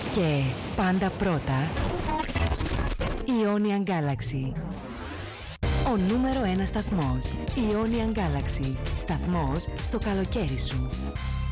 Και πάντα πρώτα, Ionian Galaxy. Ο νούμερο 1 σταθμός, Ionian Galaxy. Σταθμός στο καλοκαίρι σου.